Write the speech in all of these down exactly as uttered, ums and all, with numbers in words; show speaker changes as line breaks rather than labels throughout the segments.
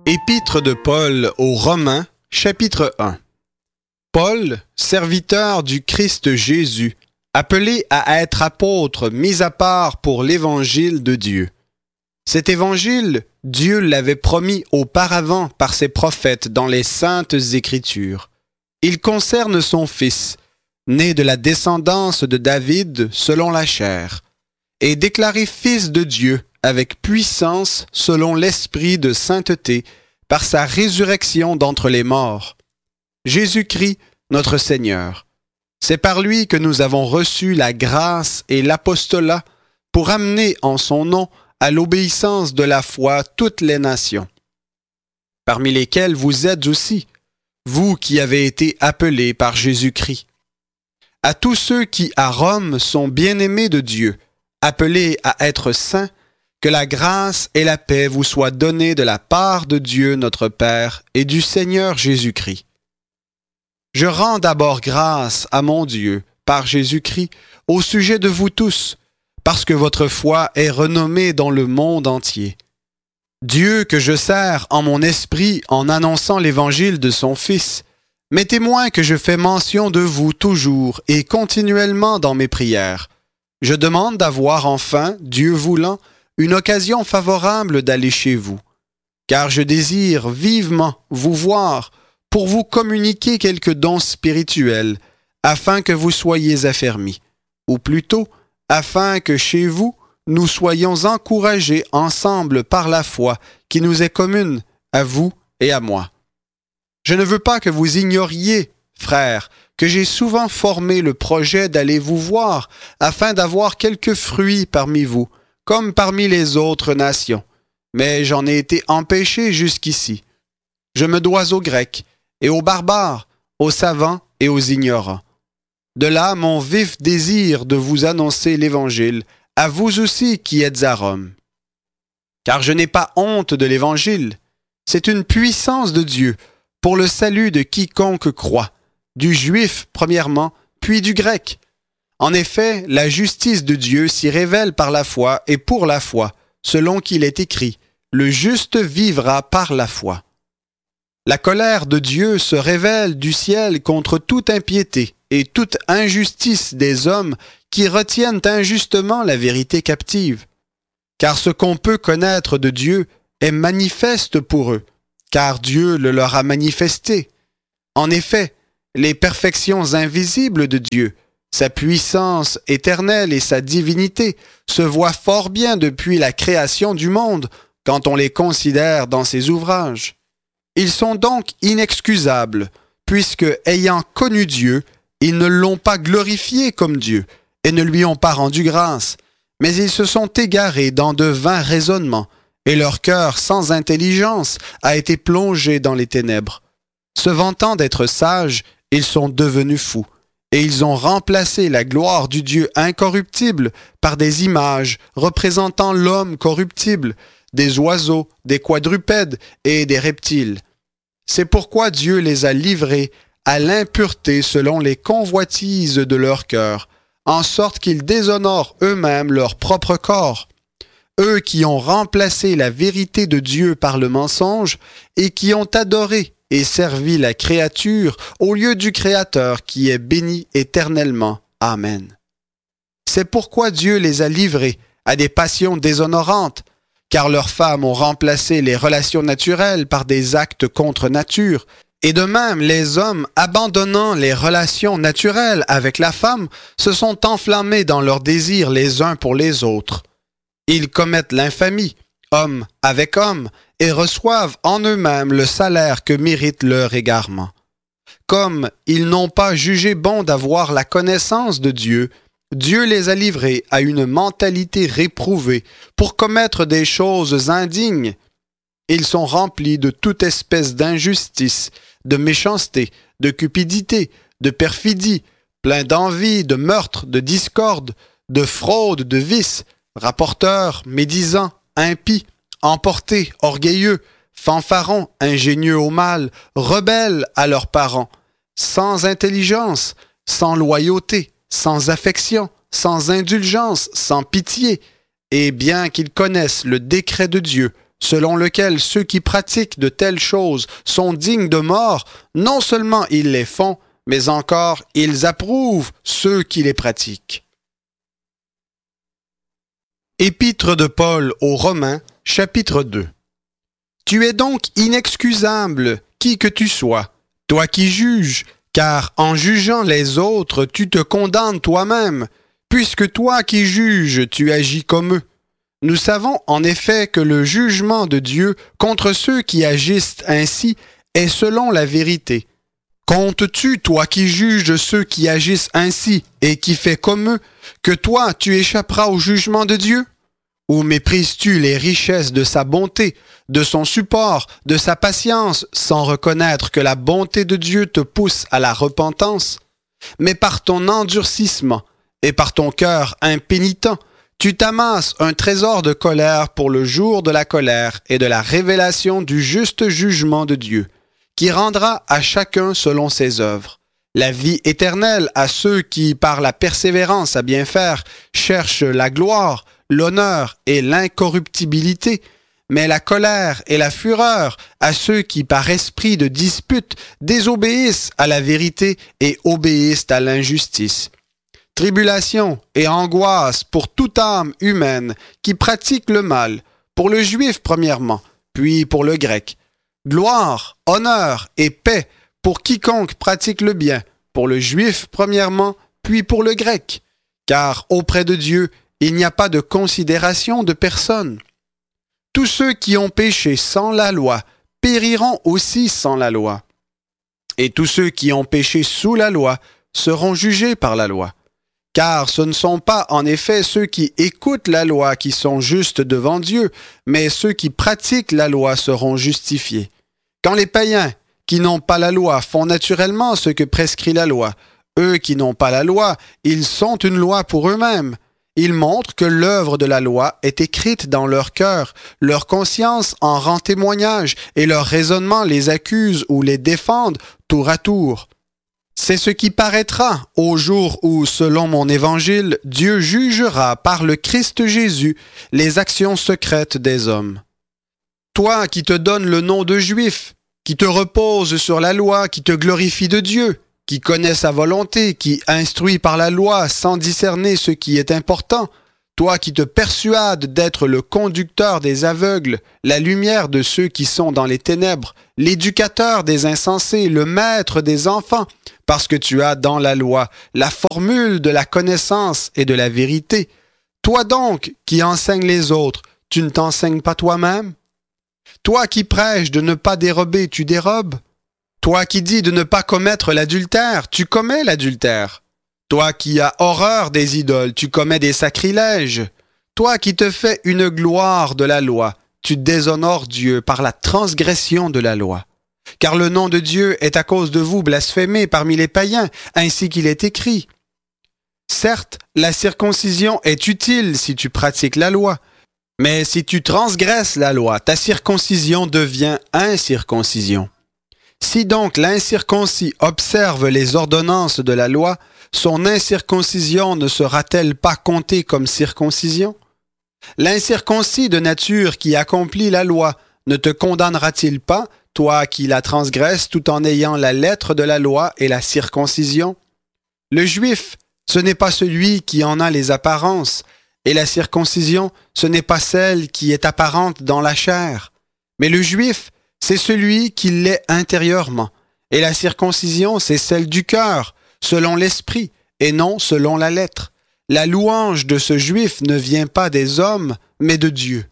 Épître de Paul aux Romains, chapitre un. Paul, serviteur du Christ Jésus, appelé à être apôtre, mis à part pour l'évangile de Dieu. Cet évangile, Dieu l'avait promis auparavant par ses prophètes dans les saintes Écritures. Il concerne son Fils, né de la descendance de David selon la chair, et déclaré Fils de Dieu avec puissance selon l'Esprit de sainteté par sa résurrection d'entre les morts. Jésus-Christ, notre Seigneur. C'est par lui que nous avons reçu la grâce et l'apostolat pour amener en son nom à l'obéissance de la foi toutes les nations, parmi lesquelles vous êtes aussi, vous qui avez été appelés par Jésus-Christ. À tous ceux qui, à Rome, sont bien-aimés de Dieu, appelés à être saints, que la grâce et la paix vous soient données de la part de Dieu notre Père et du Seigneur Jésus-Christ. Je rends d'abord grâce à mon Dieu, par Jésus-Christ, au sujet de vous tous, parce que votre foi est renommée dans le monde entier. Dieu que je sers en mon esprit en annonçant l'évangile de son Fils, m'est témoin que je fais mention de vous toujours et continuellement dans mes prières. Je demande d'avoir enfin, Dieu voulant, une occasion favorable d'aller chez vous, car je désire vivement vous voir pour vous communiquer quelques dons spirituels, afin que vous soyez affermis, ou plutôt, afin que chez vous, nous soyons encouragés ensemble par la foi qui nous est commune, à vous et à moi. Je ne veux pas que vous ignoriez, frères, que j'ai souvent formé le projet d'aller vous voir, afin d'avoir quelques fruits parmi vous, comme parmi les autres nations. Mais j'en ai été empêché jusqu'ici. Je me dois aux Grecs et aux barbares, aux savants et aux ignorants. De là mon vif désir de vous annoncer l'Évangile, à vous aussi qui êtes à Rome. Car je n'ai pas honte de l'Évangile. C'est une puissance de Dieu pour le salut de quiconque croit, du juif premièrement, puis du grec. En effet, la justice de Dieu s'y révèle par la foi et pour la foi, selon qu'il est écrit, « Le juste vivra par la foi ». La colère de Dieu se révèle du ciel contre toute impiété et toute injustice des hommes qui retiennent injustement la vérité captive. Car ce qu'on peut connaître de Dieu est manifeste pour eux, car Dieu le leur a manifesté. En effet, les perfections invisibles de Dieu, sa puissance éternelle et sa divinité se voient fort bien depuis la création du monde quand on les considère dans ses ouvrages. Ils sont donc inexcusables, puisque, ayant connu Dieu, ils ne l'ont pas glorifié comme Dieu et ne lui ont pas rendu grâce, mais ils se sont égarés dans de vains raisonnements, et leur cœur sans intelligence a été plongé dans les ténèbres. Se vantant d'être sages, ils sont devenus fous, et ils ont remplacé la gloire du Dieu incorruptible par des images représentant l'homme corruptible, des oiseaux, des quadrupèdes et des reptiles. C'est pourquoi Dieu les a livrés à l'impureté selon les convoitises de leur cœur, en sorte qu'ils déshonorent eux-mêmes leur propre corps. Eux qui ont remplacé la vérité de Dieu par le mensonge et qui ont adoré et servi la créature au lieu du Créateur qui est béni éternellement. Amen. C'est pourquoi Dieu les a livrés à des passions déshonorantes, car leurs femmes ont remplacé les relations naturelles par des actes contre nature, et de même les hommes, abandonnant les relations naturelles avec la femme, se sont enflammés dans leurs désirs les uns pour les autres. Ils commettent l'infamie, homme avec homme, et reçoivent en eux-mêmes le salaire que mérite leur égarement. Comme ils n'ont pas jugé bon d'avoir la connaissance de Dieu, Dieu les a livrés à une mentalité réprouvée pour commettre des choses indignes. Ils sont remplis de toute espèce d'injustice, de méchanceté, de cupidité, de perfidie, pleins d'envie, de meurtre, de discorde, de fraude, de vice, rapporteurs, médisants, impies, emportés, orgueilleux, fanfarons, ingénieux au mal, rebelles à leurs parents, sans intelligence, sans loyauté, sans affection, sans indulgence, sans pitié, et bien qu'ils connaissent le décret de Dieu, selon lequel ceux qui pratiquent de telles choses sont dignes de mort, non seulement ils les font, mais encore ils approuvent ceux qui les pratiquent. Épître de Paul aux Romains, chapitre deux. Tu es donc inexcusable, qui que tu sois, toi qui juges, car en jugeant les autres, tu te condamnes toi-même, puisque toi qui juges, tu agis comme eux. Nous savons en effet que le jugement de Dieu contre ceux qui agissent ainsi est selon la vérité. Comptes-tu, toi qui juges ceux qui agissent ainsi et qui fais comme eux, que toi tu échapperas au jugement de Dieu? Ou méprises-tu les richesses de sa bonté, de son support, de sa patience, sans reconnaître que la bonté de Dieu te pousse à la repentance? Mais par ton endurcissement et par ton cœur impénitent, tu t'amasses un trésor de colère pour le jour de la colère et de la révélation du juste jugement de Dieu, qui rendra à chacun selon ses œuvres. La vie éternelle à ceux qui, par la persévérance à bien faire, cherchent la gloire, l'honneur et l'incorruptibilité, mais la colère et la fureur à ceux qui, par esprit de dispute, désobéissent à la vérité et obéissent à l'injustice. Tribulation et angoisse pour toute âme humaine qui pratique le mal, pour le juif premièrement, puis pour le grec. Gloire, honneur et paix pour quiconque pratique le bien, pour le juif premièrement, puis pour le grec. Car auprès de Dieu, il n'y a pas de considération de personne. Tous ceux qui ont péché sans la loi périront aussi sans la loi. Et tous ceux qui ont péché sous la loi seront jugés par la loi. Car ce ne sont pas en effet ceux qui écoutent la loi qui sont justes devant Dieu, mais ceux qui pratiquent la loi seront justifiés. Quand les païens qui n'ont pas la loi font naturellement ce que prescrit la loi, eux qui n'ont pas la loi, ils sont une loi pour eux-mêmes. Ils montrent que l'œuvre de la loi est écrite dans leur cœur, leur conscience en rend témoignage et leur raisonnement les accuse ou les défendent tour à tour. C'est ce qui paraîtra au jour où, selon mon évangile, Dieu jugera par le Christ Jésus les actions secrètes des hommes. Toi qui te donnes le nom de juif, qui te repose sur la loi, qui te glorifie de Dieu, qui connaît sa volonté, qui instruit par la loi sans discerner ce qui est important, toi qui te persuades d'être le conducteur des aveugles, la lumière de ceux qui sont dans les ténèbres, l'éducateur des insensés, le maître des enfants, parce que tu as dans la loi la formule de la connaissance et de la vérité. Toi donc qui enseignes les autres, tu ne t'enseignes pas toi-même? Toi qui prêches de ne pas dérober, tu dérobes? Toi qui dis de ne pas commettre l'adultère, tu commets l'adultère. Toi qui as horreur des idoles, tu commets des sacrilèges. Toi qui te fais une gloire de la loi, tu déshonores Dieu par la transgression de la loi. Car le nom de Dieu est à cause de vous blasphémé parmi les païens, ainsi qu'il est écrit. Certes, la circoncision est utile si tu pratiques la loi, mais si tu transgresses la loi, ta circoncision devient incirconcision. Si donc l'incirconcis observe les ordonnances de la loi, son incirconcision ne sera-t-elle pas comptée comme circoncision? L'incirconcis de nature qui accomplit la loi ne te condamnera-t-il pas, toi qui la transgresses tout en ayant la lettre de la loi et la circoncision? Le juif, ce n'est pas celui qui en a les apparences, et la circoncision, ce n'est pas celle qui est apparente dans la chair. Mais le juif, c'est celui qui l'est intérieurement, et la circoncision, c'est celle du cœur, selon l'esprit, et non selon la lettre. La louange de ce juif ne vient pas des hommes, mais de Dieu.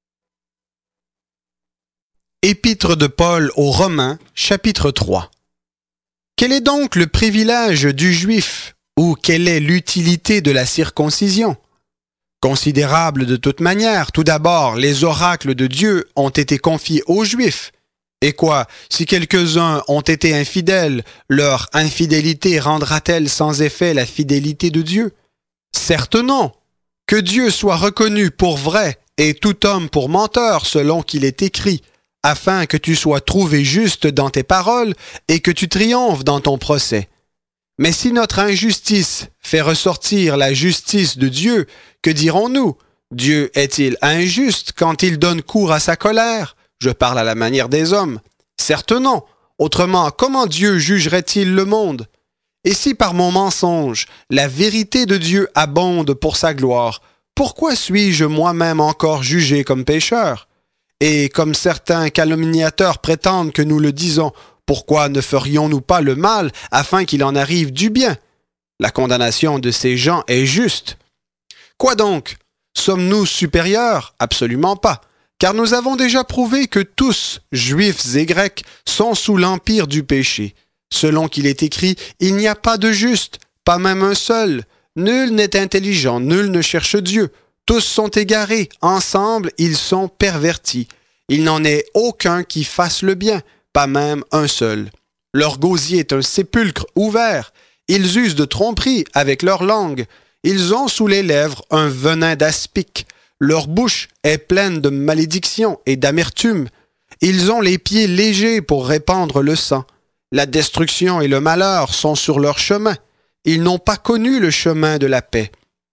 Épître de Paul aux Romains, chapitre trois. Quel est donc le privilège du juif, ou quelle est l'utilité de la circoncision? Considérable de toute manière, tout d'abord, les oracles de Dieu ont été confiés aux Juifs. Et quoi, si quelques-uns ont été infidèles, leur infidélité rendra-t-elle sans effet la fidélité de Dieu? Certes non. Que Dieu soit reconnu pour vrai et tout homme pour menteur selon qu'il est écrit, afin que tu sois trouvé juste dans tes paroles et que tu triomphes dans ton procès. Mais si notre injustice fait ressortir la justice de Dieu, que dirons-nous? Dieu est-il injuste quand il donne cours à sa colère? Je parle à la manière des hommes. Certes non. Autrement, comment Dieu jugerait-il le monde? Et si par mon mensonge, la vérité de Dieu abonde pour sa gloire, pourquoi suis-je moi-même encore jugé comme pécheur? Et comme certains calomniateurs prétendent que nous le disons, pourquoi ne ferions-nous pas le mal afin qu'il en arrive du bien? La condamnation de ces gens est juste. Quoi donc? Sommes-nous supérieurs? Absolument pas. Car nous avons déjà prouvé que tous, juifs et grecs, sont sous l'empire du péché. Selon qu'il est écrit, il n'y a pas de juste, pas même un seul. Nul n'est intelligent, nul ne cherche Dieu. Tous sont égarés, ensemble ils sont pervertis. Il n'en est aucun qui fasse le bien, pas même un seul. Leur gosier est un sépulcre ouvert. Ils usent de tromperie avec leur langue. Ils ont sous les lèvres un venin d'aspic. Leur bouche est pleine de malédiction et d'amertume. Ils ont les pieds légers pour répandre le sang. La destruction et le malheur sont sur leur chemin. Ils n'ont pas connu le chemin de la paix.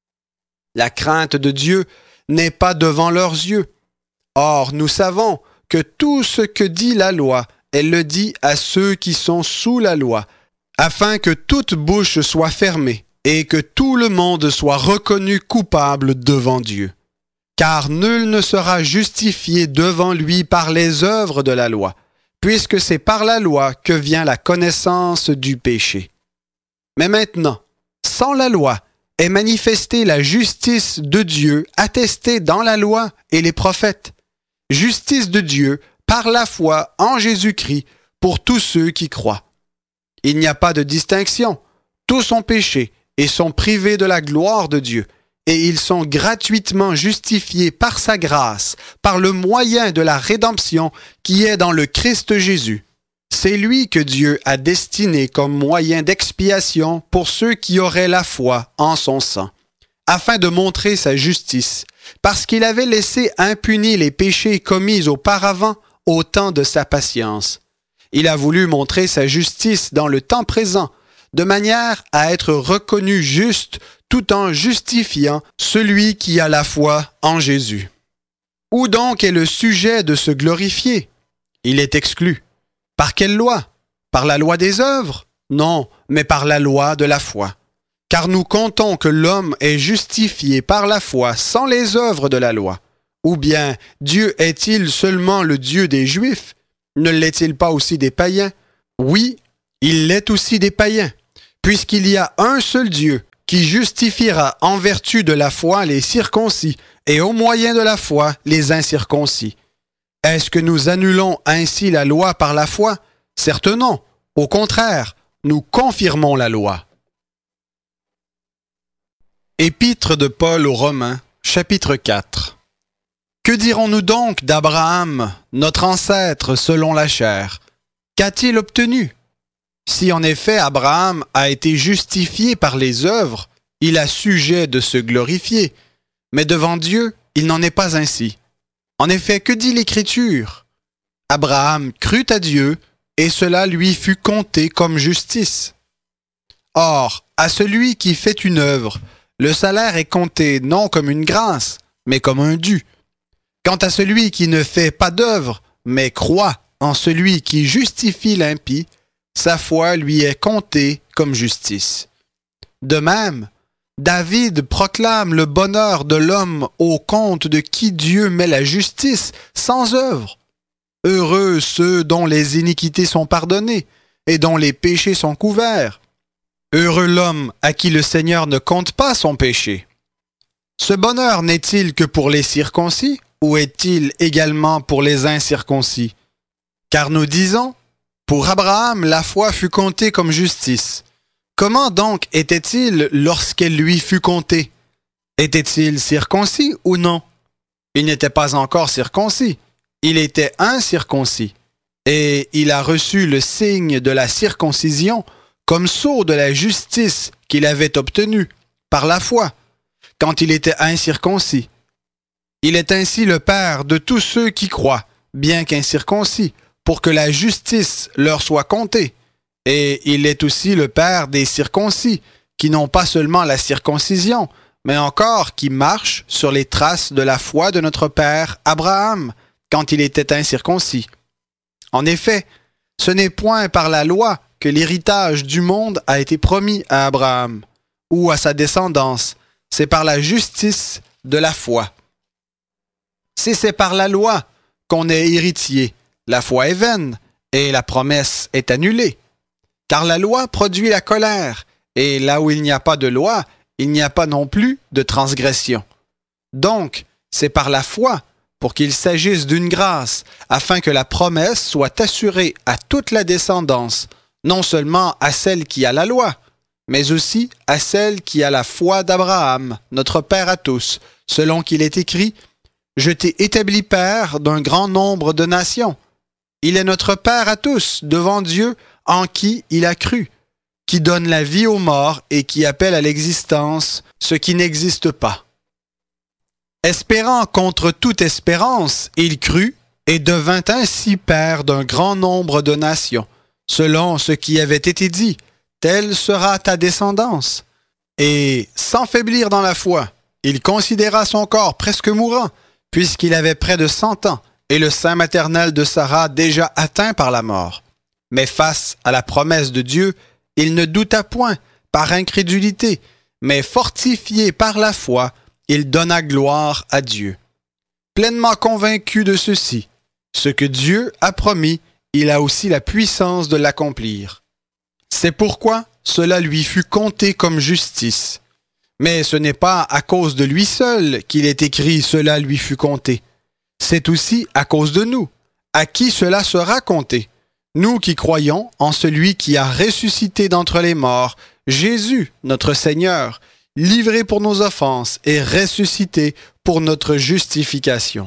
La crainte de Dieu n'est pas devant leurs yeux. Or, nous savons que tout ce que dit la loi, elle le dit à ceux qui sont sous la loi, afin que toute bouche soit fermée et que tout le monde soit reconnu coupable devant Dieu. Car nul ne sera justifié devant lui par les œuvres de la loi, puisque c'est par la loi que vient la connaissance du péché. Mais maintenant, sans la loi, est manifestée la justice de Dieu attestée dans la loi et les prophètes. Justice de Dieu par la foi en Jésus-Christ pour tous ceux qui croient. Il n'y a pas de distinction. Tous ont péché et sont privés de la gloire de Dieu. Et ils sont gratuitement justifiés par sa grâce, par le moyen de la rédemption qui est dans le Christ Jésus. C'est lui que Dieu a destiné comme moyen d'expiation pour ceux qui auraient la foi en son sang, afin de montrer sa justice, parce qu'il avait laissé impunis les péchés commis auparavant au temps de sa patience. Il a voulu montrer sa justice dans le temps présent, de manière à être reconnu juste tout en justifiant celui qui a la foi en Jésus. Où donc est le sujet de se glorifier? Il est exclu. Par quelle loi? Par la loi des œuvres? Non, mais par la loi de la foi. Car nous comptons que l'homme est justifié par la foi sans les œuvres de la loi. Ou bien, Dieu est-il seulement le Dieu des Juifs? Ne l'est-il pas aussi des païens? Oui, il l'est aussi des païens, puisqu'il y a un seul Dieu qui justifiera en vertu de la foi les circoncis et au moyen de la foi les incirconcis. Est-ce que nous annulons ainsi la loi par la foi? Certes non. Au contraire, nous confirmons la loi. Épître de Paul aux Romains, chapitre quatre. Que dirons-nous donc d'Abraham, notre ancêtre selon la chair? Qu'a-t-il obtenu? Si en effet Abraham a été justifié par les œuvres, il a sujet de se glorifier. Mais devant Dieu, il n'en est pas ainsi. En effet, que dit l'Écriture? Abraham crut à Dieu, et cela lui fut compté comme justice. Or, à celui qui fait une œuvre, le salaire est compté non comme une grâce, mais comme un dû. Quant à celui qui ne fait pas d'œuvre, mais croit en celui qui justifie l'impie, sa foi lui est comptée comme justice. De même, David proclame le bonheur de l'homme au compte de qui Dieu met la justice sans œuvre. Heureux ceux dont les iniquités sont pardonnées et dont les péchés sont couverts. Heureux l'homme à qui le Seigneur ne compte pas son péché. Ce bonheur n'est-il que pour les circoncis ou est-il également pour les incirconcis? Car nous disons, pour Abraham, la foi fut comptée comme justice. Comment donc était-il lorsqu'elle lui fut comptée? Était-il circoncis ou non? Il n'était pas encore circoncis. Il était incirconcis. Et il a reçu le signe de la circoncision comme sceau de la justice qu'il avait obtenue par la foi, quand il était incirconcis. Il est ainsi le père de tous ceux qui croient, bien qu'incirconcis, pour que la justice leur soit comptée. Et il est aussi le père des circoncis, qui n'ont pas seulement la circoncision, mais encore qui marche sur les traces de la foi de notre père Abraham, quand il était incirconcis. En effet, ce n'est point par la loi que l'héritage du monde a été promis à Abraham, ou à sa descendance, c'est par la justice de la foi. Si c'est par la loi qu'on est héritier, la foi est vaine, et la promesse est annulée. Car la loi produit la colère, et là où il n'y a pas de loi, il n'y a pas non plus de transgression. Donc, c'est par la foi, pour qu'il s'agisse d'une grâce, afin que la promesse soit assurée à toute la descendance, non seulement à celle qui a la loi, mais aussi à celle qui a la foi d'Abraham, notre Père à tous, selon qu'il est écrit « Je t'ai établi Père d'un grand nombre de nations. Il est notre Père à tous, devant Dieu, en qui il a cru, qui donne la vie aux morts et qui appelle à l'existence ce qui n'existe pas. » Espérant contre toute espérance, il crut et devint ainsi père d'un grand nombre de nations, selon ce qui avait été dit, telle sera ta descendance. Et, sans faiblir dans la foi, il considéra son corps presque mourant, puisqu'il avait près de cent ans, et le sein maternel de Sarah déjà atteint par la mort. Mais face à la promesse de Dieu, il ne douta point, par incrédulité, mais fortifié par la foi, il donna gloire à Dieu. Pleinement convaincu de ceci, ce que Dieu a promis, il a aussi la puissance de l'accomplir. C'est pourquoi cela lui fut compté comme justice. Mais ce n'est pas à cause de lui seul qu'il est écrit « cela lui fut compté ». C'est aussi à cause de nous, à qui cela sera compté. Nous qui croyons en celui qui a ressuscité d'entre les morts, Jésus, notre Seigneur, livré pour nos offenses et ressuscité pour notre justification.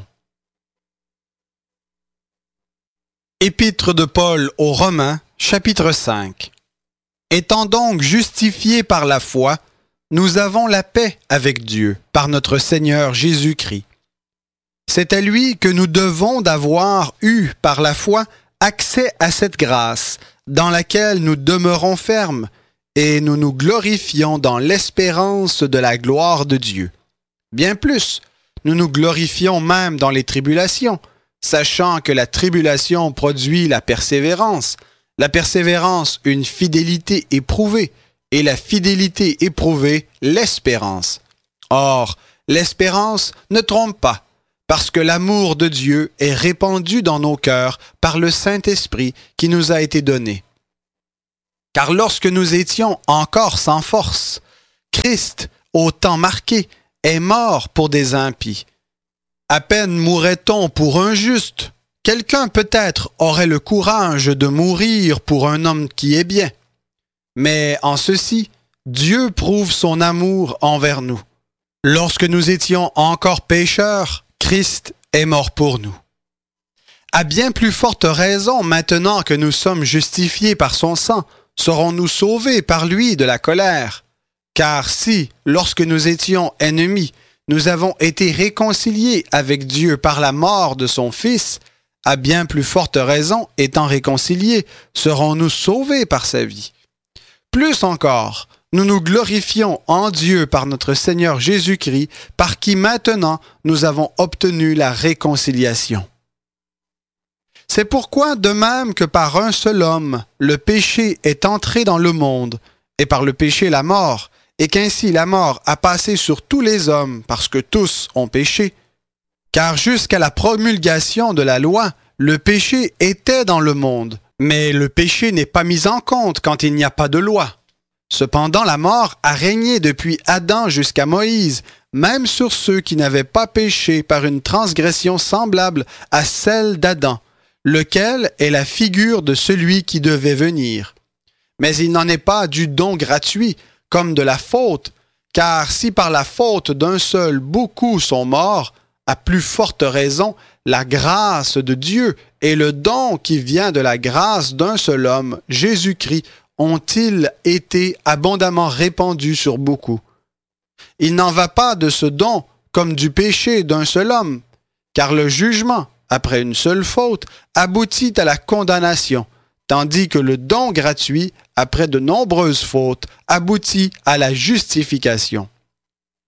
Épître de Paul aux Romains, chapitre cinq. Étant donc justifiés par la foi, nous avons la paix avec Dieu par notre Seigneur Jésus-Christ. C'est à lui que nous devons d'avoir eu par la foi accès à cette grâce dans laquelle nous demeurons fermes et nous nous glorifions dans l'espérance de la gloire de Dieu. Bien plus, nous nous glorifions même dans les tribulations, sachant que la tribulation produit la persévérance, la persévérance une fidélité éprouvée, et la fidélité éprouvée l'espérance. Or, l'espérance ne trompe pas, parce que l'amour de Dieu est répandu dans nos cœurs par le Saint-Esprit qui nous a été donné. Car lorsque nous étions encore sans force, Christ, au temps marqué, est mort pour des impies. À peine mourrait-on pour un juste. Quelqu'un peut-être aurait le courage de mourir pour un homme qui est bien. Mais en ceci, Dieu prouve son amour envers nous. Lorsque nous étions encore pécheurs, Christ est mort pour nous. À bien plus forte raison, maintenant que nous sommes justifiés par son sang, serons-nous sauvés par lui de la colère. Car si, lorsque nous étions ennemis, nous avons été réconciliés avec Dieu par la mort de son Fils, à bien plus forte raison, étant réconciliés, serons-nous sauvés par sa vie. Plus encore, nous nous glorifions en Dieu par notre Seigneur Jésus-Christ, par qui maintenant nous avons obtenu la réconciliation. C'est pourquoi, de même que par un seul homme, le péché est entré dans le monde, et par le péché la mort, et qu'ainsi la mort a passé sur tous les hommes parce que tous ont péché. Car jusqu'à la promulgation de la loi, le péché était dans le monde, mais le péché n'est pas mis en compte quand il n'y a pas de loi. Cependant, la mort a régné depuis Adam jusqu'à Moïse, même sur ceux qui n'avaient pas péché par une transgression semblable à celle d'Adam, lequel est la figure de celui qui devait venir. Mais il n'en est pas du don gratuit, comme de la faute, car si par la faute d'un seul beaucoup sont morts, à plus forte raison, la grâce de Dieu et le don qui vient de la grâce d'un seul homme, Jésus-Christ, ont-ils été abondamment répandus sur beaucoup. Il n'en va pas de ce don comme du péché d'un seul homme, car le jugement, après une seule faute, aboutit à la condamnation, tandis que le don gratuit, après de nombreuses fautes, aboutit à la justification.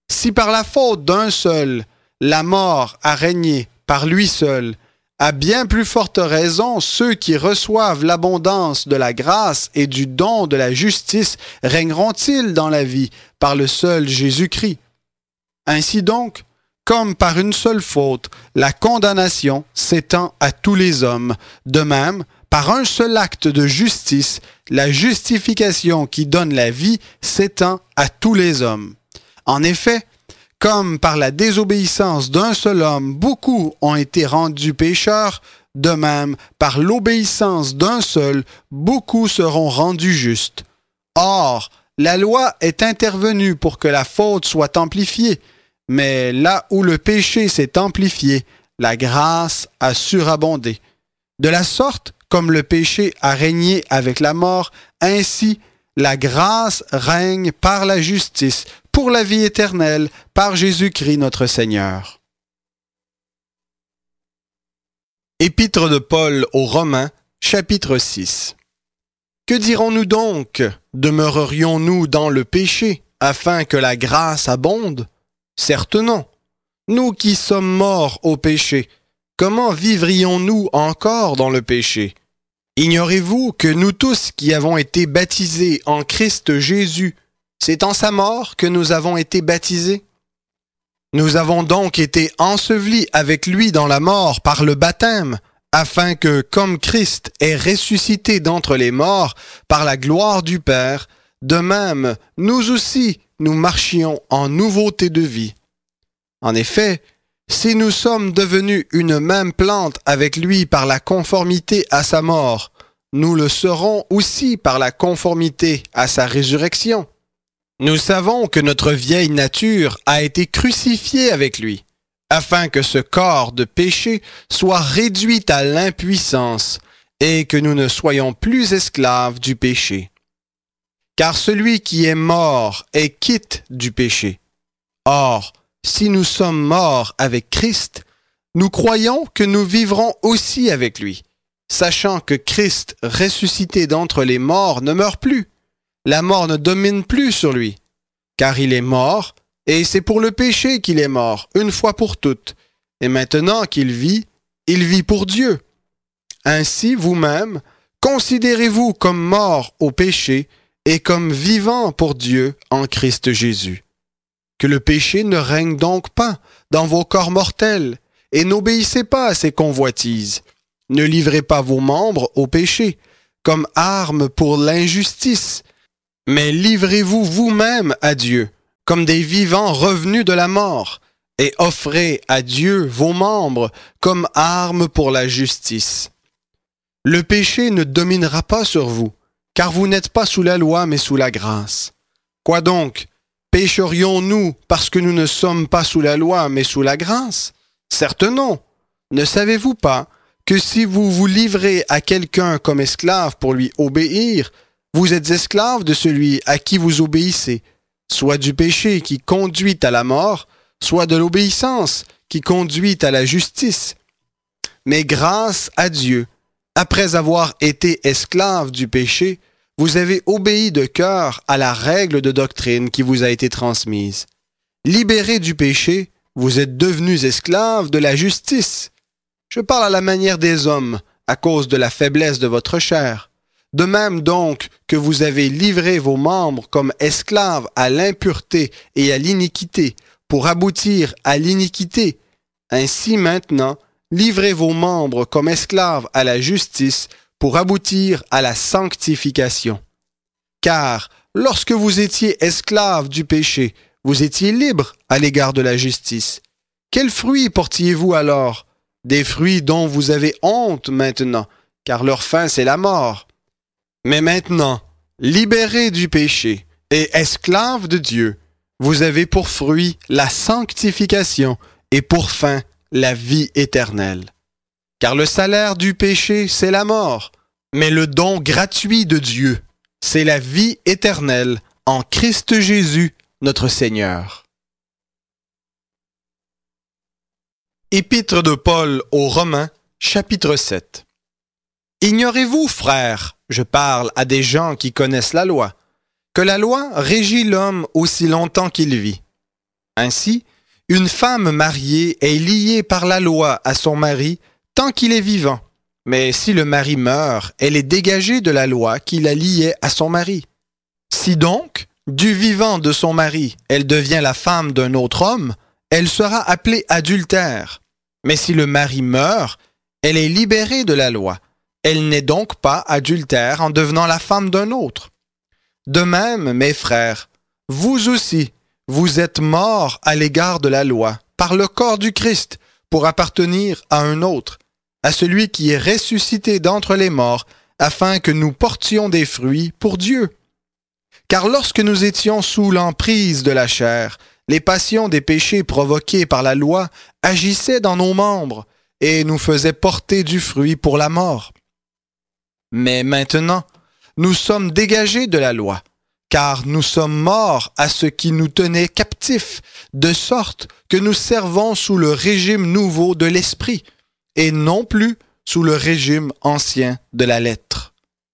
Si par la faute d'un seul, la mort a régné par lui seul, à bien plus forte raison, ceux qui reçoivent l'abondance de la grâce et du don de la justice régneront-ils dans la vie par le seul Jésus-Christ. Ainsi donc, comme par une seule faute, la condamnation s'étend à tous les hommes, de même, par un seul acte de justice, la justification qui donne la vie s'étend à tous les hommes. En effet, comme par la désobéissance d'un seul homme, beaucoup ont été rendus pécheurs, de même, par l'obéissance d'un seul, beaucoup seront rendus justes. Or, la loi est intervenue pour que la faute soit amplifiée, mais là où le péché s'est amplifié, la grâce a surabondé. De la sorte, comme le péché a régné avec la mort, ainsi la grâce règne par la justice, pour la vie éternelle, par Jésus-Christ notre Seigneur. Épître de Paul aux Romains, chapitre six. Que dirons-nous donc? Demeurerions-nous dans le péché, afin que la grâce abonde? Certes non. Nous qui sommes morts au péché, comment vivrions-nous encore dans le péché? Ignorez-vous que nous tous qui avons été baptisés en Christ Jésus, c'est en sa mort que nous avons été baptisés? Nous avons donc été ensevelis avec lui dans la mort par le baptême, afin que, comme Christ est ressuscité d'entre les morts par la gloire du Père, de même, nous aussi, nous marchions en nouveauté de vie. En effet, si nous sommes devenus une même plante avec lui par la conformité à sa mort, nous le serons aussi par la conformité à sa résurrection. Nous savons que notre vieille nature a été crucifiée avec lui, afin que ce corps de péché soit réduit à l'impuissance et que nous ne soyons plus esclaves du péché. Car celui qui est mort est quitte du péché. Or, si nous sommes morts avec Christ, nous croyons que nous vivrons aussi avec lui, sachant que Christ, ressuscité d'entre les morts, ne meurt plus. La mort ne domine plus sur lui, car il est mort, et c'est pour le péché qu'il est mort, une fois pour toutes. Et maintenant qu'il vit, il vit pour Dieu. Ainsi, vous-même, considérez-vous comme morts au péché et comme vivants pour Dieu en Christ Jésus. Que le péché ne règne donc pas dans vos corps mortels, et n'obéissez pas à ses convoitises. Ne livrez pas vos membres au péché, comme armes pour l'injustice, mais livrez-vous vous-même à Dieu, comme des vivants revenus de la mort, et offrez à Dieu vos membres comme armes pour la justice. Le péché ne dominera pas sur vous, car vous n'êtes pas sous la loi, mais sous la grâce. Quoi donc? Pécherions-nous parce que nous ne sommes pas sous la loi, mais sous la grâce? Certes non. Ne savez-vous pas que si vous vous livrez à quelqu'un comme esclave pour lui obéir, vous êtes esclave de celui à qui vous obéissez, soit du péché qui conduit à la mort, soit de l'obéissance qui conduit à la justice. Mais grâce à Dieu, après avoir été esclave du péché, vous avez obéi de cœur à la règle de doctrine qui vous a été transmise. Libérés du péché, vous êtes devenus esclaves de la justice. Je parle à la manière des hommes, à cause de la faiblesse de votre chair. De même donc que vous avez livré vos membres comme esclaves à l'impureté et à l'iniquité, pour aboutir à l'iniquité, ainsi maintenant, livrez vos membres comme esclaves à la justice, pour aboutir à la sanctification. Car lorsque vous étiez esclaves du péché, vous étiez libres à l'égard de la justice. Quels fruits portiez-vous alors? Des fruits dont vous avez honte maintenant, car leur fin c'est la mort. Mais maintenant, libérés du péché et esclaves de Dieu, vous avez pour fruit la sanctification et pour fin la vie éternelle. Car le salaire du péché, c'est la mort, mais le don gratuit de Dieu, c'est la vie éternelle en Christ Jésus, notre Seigneur. Épître de Paul aux Romains, chapitre sept. Ignorez-vous, frères, je parle à des gens qui connaissent la loi, que la loi régit l'homme aussi longtemps qu'il vit. Ainsi, une femme mariée est liée par la loi à son mari tant qu'il est vivant. Mais si le mari meurt, elle est dégagée de la loi qui la liait à son mari. Si donc, du vivant de son mari, elle devient la femme d'un autre homme, elle sera appelée adultère. Mais si le mari meurt, elle est libérée de la loi. Elle n'est donc pas adultère en devenant la femme d'un autre. De même, mes frères, vous aussi, vous êtes morts à l'égard de la loi, par le corps du Christ, pour appartenir à un autre, à celui qui est ressuscité d'entre les morts, afin que nous portions des fruits pour Dieu. Car lorsque nous étions sous l'emprise de la chair, les passions des péchés provoqués par la loi agissaient dans nos membres et nous faisaient porter du fruit pour la mort. Mais maintenant, nous sommes dégagés de la loi, car nous sommes morts à ce qui nous tenait captifs, de sorte que nous servons sous le régime nouveau de l'esprit, et non plus sous le régime ancien de la lettre.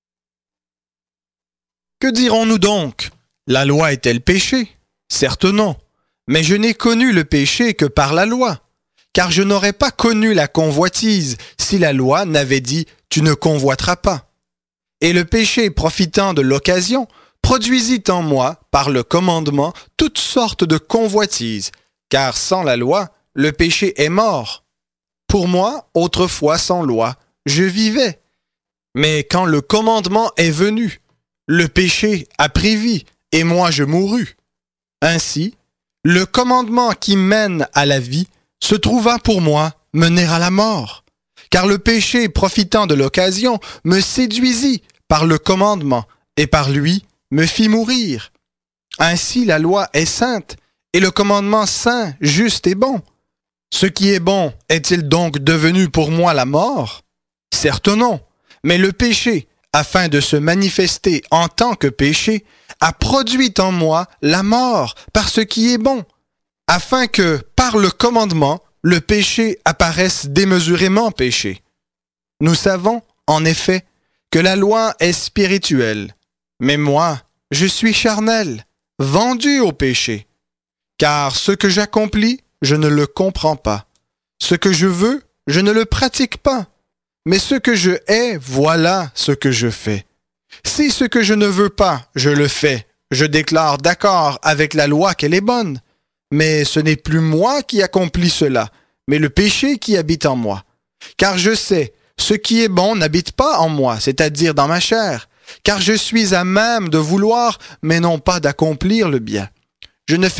Que dirons-nous donc? La loi est-elle péché? Certes non, mais je n'ai connu le péché que par la loi, car je n'aurais pas connu la convoitise si la loi n'avait dit « tu ne convoiteras pas ». Et le péché profitant de l'occasion produisit en moi, par le commandement, toutes sortes de convoitises, car sans la loi, le péché est mort. Pour moi, autrefois sans loi, je vivais. Mais quand le commandement est venu, le péché a pris vie, et moi je mourus. Ainsi, le commandement qui mène à la vie se trouva pour moi mener à la mort, car le péché profitant de l'occasion me séduisit par le commandement, et par lui me fit mourir. Ainsi la loi est sainte, et le commandement saint, juste et bon. Ce qui est bon est-il donc devenu pour moi la mort? Certes non, mais le péché, afin de se manifester en tant que péché, a produit en moi la mort par ce qui est bon, afin que, par le commandement, le péché apparaisse démesurément péché. Nous savons, en effet, que la loi est spirituelle, mais moi, je suis charnel, vendu au péché. Car ce que j'accomplis, je ne le comprends pas. Ce que je veux, je ne le pratique pas. Mais ce que je hais, voilà ce que je fais. Si ce que je ne veux pas, je le fais, je déclare d'accord avec la loi qu'elle est bonne. Mais ce n'est plus moi qui accomplis cela, mais le péché qui habite en moi. Car je sais, ce qui est bon n'habite pas en moi, c'est-à-dire dans ma chair. Car je suis à même de vouloir, mais non pas d'accomplir le bien. Je ne fais